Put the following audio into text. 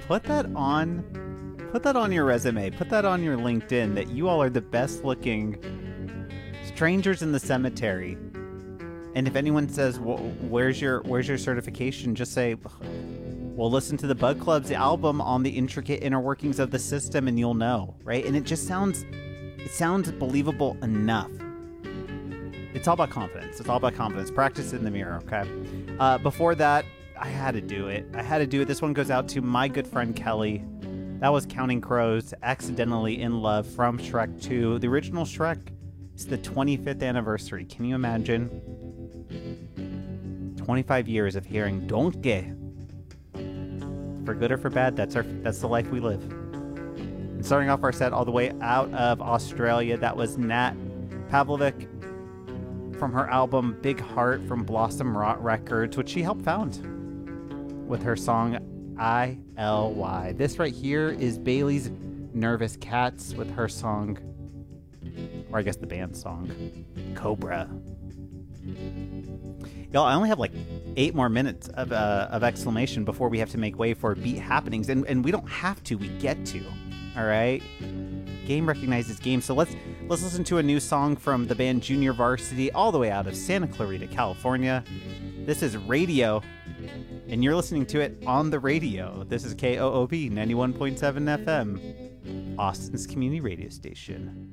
Put that on. Put that on your resume. Put that on your LinkedIn. That you all are the best looking strangers in the cemetery. And if anyone says, well, "Where's your certification?" Just say, "Well, listen to the Bug Club's album on the intricate inner workings of the system, and you'll know." Right? And it sounds believable enough. It's all about confidence. It's all about confidence. Practice it in the mirror, okay? Before that, I had to do it. This one goes out to my good friend Kelly. That was Counting Crows, Accidentally in Love from Shrek 2. The original Shrek is the 25th anniversary. Can you imagine? 25 years of hearing Donkey. For good or for bad, that's the life we live. And starting off our set all the way out of Australia, that was Nat Pavlovic from her album Big Heart from Blossom Rot Records, which she helped found with her song ILY. This right here is Bailey's Nervous Cats with her song, or I guess the band song, Cobra. Y'all, I only have like 8 more minutes of exclamation before we have to make way for Beat Happenings, and we don't have to, we get to. All right, game recognizes game. So let's listen to a new song from the band Junior Varsity, all the way out of Santa Clarita, California. This is Radio, and you're listening to it on the radio. This is KOOB 91.7 FM, Austin's community radio station.